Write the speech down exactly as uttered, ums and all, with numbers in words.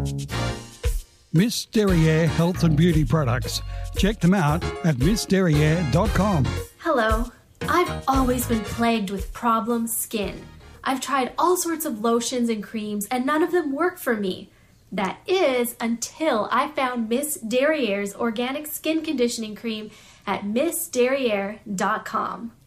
Miss Derriere Health and Beauty Products. Check them out at miss derriere dot com. Hello. I've always been plagued with problem skin. I've tried all sorts of lotions and creams and none of them work for me. That is until I found Miss Derriere's organic skin conditioning cream at miss derriere dot com.